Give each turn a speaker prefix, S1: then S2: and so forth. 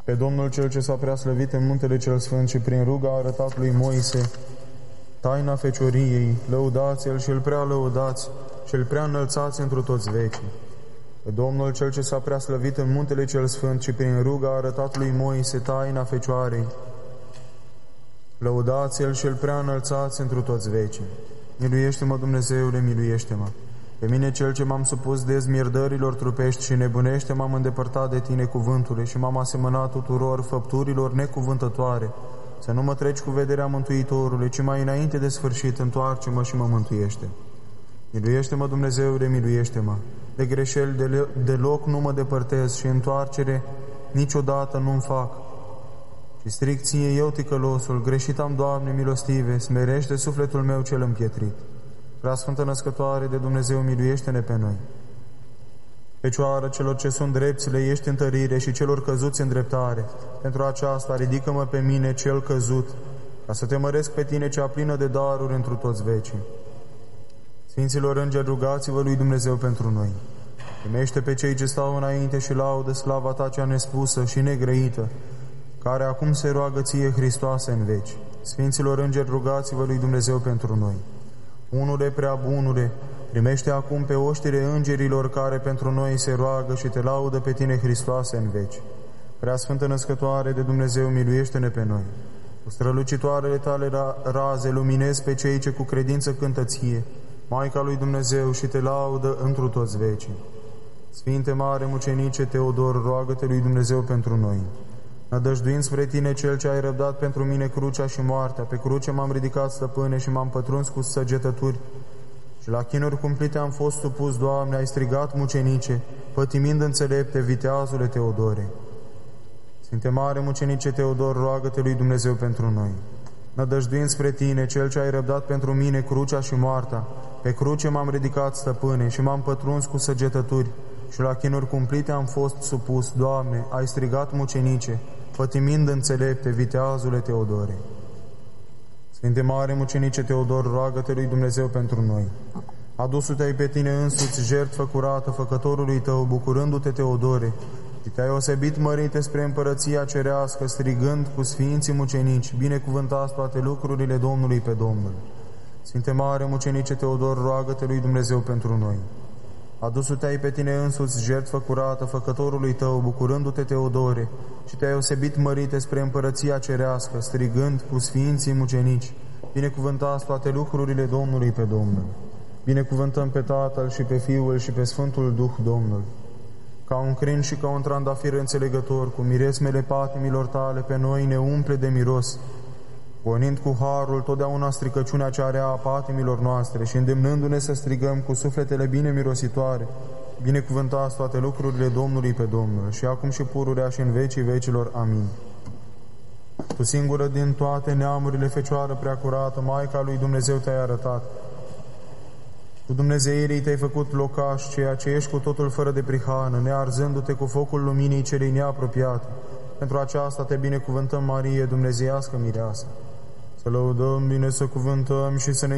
S1: Pe Domnul cel ce s-a preaslăvit în muntele cel sfânt și prin ruga a arătat lui Moise taina fecioriei, lăudați-l și îl prea lăudați și îl prea înălțați întru toți vecii. Pe Domnul cel ce s-a preaslăvit în muntele cel sfânt și prin ruga a arătat lui Moise taina fecioarei, lăudați-l și îl prea înălțați întru toți vecii. Miluiește-mă, Dumnezeule, miluiește-mă! Pe mine cel ce m-am supus dezmierdărilor trupești și nebunește m-am îndepărtat de tine cuvântule și m-am asemănat tuturor făpturilor necuvântătoare. Să nu mă treci cu vederea Mântuitorului, ci mai înainte de sfârșit întoarce-mă și mă mântuiește. Miluiește-mă, Dumnezeule, miluiește-mă! De greșeli deloc nu mă depărtez și întoarcere niciodată nu-mi fac. Și stric ție eu ticălosul, greșit am, Doamne, milostive, smerește sufletul meu cel împietrit. Preasfântă Născătoare de Dumnezeu, miluiește-ne pe noi. Fecioară celor ce sunt drepți, le ești întărire și celor căzuți în dreptare. Pentru aceasta ridică-mă pe mine cel căzut, ca să te măresc pe tine cea plină de daruri întru toți vecii. Sfinților îngeri, rugați-vă lui Dumnezeu pentru noi. Primește pe cei ce stau înainte și laudă slava ta cea nespusă și negrăită, care acum se roagă ție, Hristoase, în veci. Sfinților îngeri, rugați-vă lui Dumnezeu pentru noi. Unule prea bunule, primește acum pe oștile îngerilor care pentru noi se roagă și te laudă pe tine, Hristoase, în veci. Preasfântă Născătoare de Dumnezeu, miluiește-ne pe noi. Cu strălucitoarele tale raze luminezi pe cei ce cu credință cântă ție, Maica lui Dumnezeu, și te laudă întru toți vecii. Sfinte mare mucenice Teodor, roagă-te lui Dumnezeu pentru noi. Nădăjduind spre tine, cel ce ai răbdat pentru mine crucea și moartea, pe cruce m-am ridicat, stăpâne, și m-am pătruns cu săgetături și la chinuri cumplite am fost supus, Doamne, ai strigat, mucenice, pătimind înțelepte, viteazule Teodore. Sfinte mare mucenice Teodor, roagă-te lui Dumnezeu pentru noi. Nădăjduind spre tine, cel ce ai răbdat pentru mine crucea și moartea, pe cruce m-am ridicat, stăpâne, și m-am pătruns cu săgetături și la chinuri cumplite am fost supus, Doamne, ai strigat, mucenice, pătimind înțelepte, viteazule Teodore. Sfinte mare mucenice Teodor, roagă-te lui Dumnezeu pentru noi. Adus-te-ai pe tine însuți jertfă curată făcătorului tău, bucurându-te, Teodore, și te-ai osebit, mărite, spre împărăția cerească, strigând cu sfinții mucenici, binecuvântați toate lucrurile Domnului pe Domnul. Sfinte mare mucenice Teodor, roagă-te lui Dumnezeu pentru noi. Adus-te-ai pe tine însuți jertfă curată făcătorului tău, bucurându-te, Teodore, și te-ai osebit, mărite, spre împărăția cerească, strigând cu sfinții mucenici, binecuvântați toate lucrurile Domnului pe Domnul. Binecuvântăm pe Tatăl și pe Fiul și pe Sfântul Duh Domnul. Ca un crin și ca un trandafir înțelegător, cu miresmele patimilor tale pe noi ne umple de miros, gonind cu harul totdeauna stricăciunea cea rea a patimilor noastre și îndemnându-ne să strigăm cu sufletele bine mirositoare, binecuvântați toate lucrurile Domnului pe Domnul, și acum și pururea și în vecii vecilor. Amin. Tu singură din toate neamurile, Fecioară preacurată, Maica lui Dumnezeu, te-ai arătat. Cu dumnezeirii te-ai făcut locaș, ceea ce ești cu totul fără de prihană, nearzându-te cu focul luminii celei neapropiate. Pentru aceasta te binecuvântăm, Marie, dumnezeiască mireasă. Să lăudăm, bine să cuvântăm și să ne